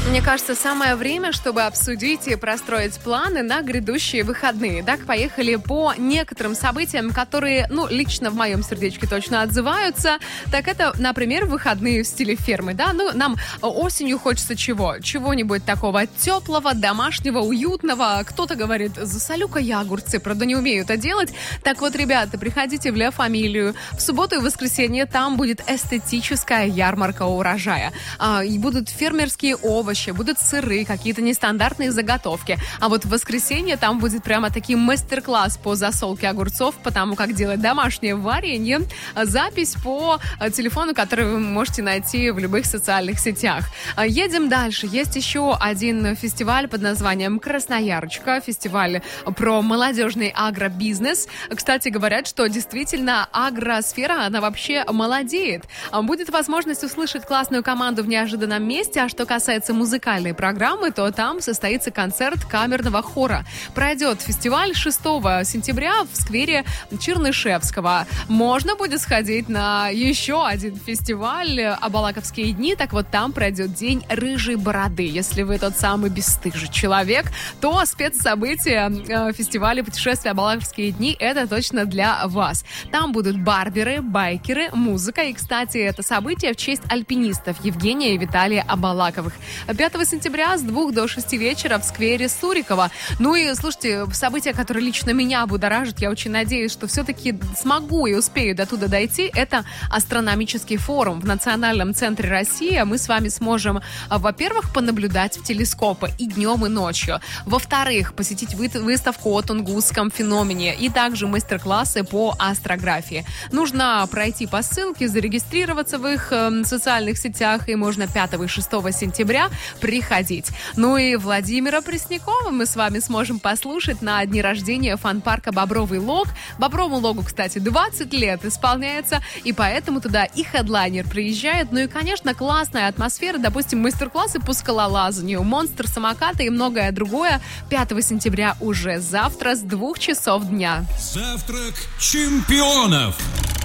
Мне кажется, самое время, чтобы обсудить и простроить планы на грядущие выходные. Так, поехали по некоторым событиям, которые, лично в моем сердечке точно отзываются. Так это, например, выходные в стиле фермы, да? Нам осенью хочется чего? Чего-нибудь такого теплого, домашнего, уютного. Кто-то говорит, засолю-ка я огурцы, правда, не умею это делать. Так вот, ребята, приходите в Ля Фамилию. В субботу и воскресенье там будет эстетическая ярмарка урожая. И будут фермерские овощи, будут сыры, какие-то нестандартные заготовки. А вот в воскресенье там будет прямо таки мастер-класс по засолке огурцов, потому как делать домашнее варенье. Запись по телефону, который вы можете найти в любых социальных сетях. Едем дальше. Есть еще один фестиваль под названием «Красноярочка». Фестиваль про молодежный агробизнес. Кстати, говорят, что действительно агросфера, она вообще молодеет. Будет возможность услышать классную команду в неожиданном месте. А что касается музыкальной программы, то там состоится концерт камерного хора. Пройдет фестиваль 6 сентября в сквере Чернышевского. Можно будет сходить на еще один фестиваль «Абалаковские дни». Так вот, там пройдет день рыжей бороды. Если вы тот самый бесстыжий человек, то спецсобытие фестиваля путешествия «Абалаковские дни» — это точно для вас. Там будут барберы, байкеры, музыка. И, кстати, это событие в честь альпинистов Евгения и Виталия Абалаковых. 5 сентября с 2 до 6 вечера в сквере Сурикова. И, слушайте, событие, которое лично меня будоражит, я очень надеюсь, что все-таки смогу и успею до туда дойти, это астрономический форум в Национальном центре России. Мы с вами сможем, во-первых, понаблюдать в телескопы и днем, и ночью. Во-вторых, посетить выставку о Тунгусском феномене и также мастер-классы по астрографии. Нужно пройти по ссылке, зарегистрироваться в их социальных сетях, и можно 5 и 6 сентября приходить. И Владимира Преснякова мы с вами сможем послушать на дне рождения фан-парка «Бобровый лог». Бобровому логу, кстати, 20 лет исполняется, и поэтому туда и хедлайнер приезжает. И, конечно, классная атмосфера, допустим, мастер-классы по скалолазанию, монстр-самокаты и многое другое 5 сентября уже завтра с 2 часов дня. Завтрак чемпионов.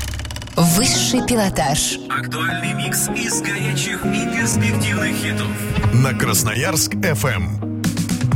Высший пилотаж. Актуальный микс из горячих и перспективных хитов. На Красноярск FM.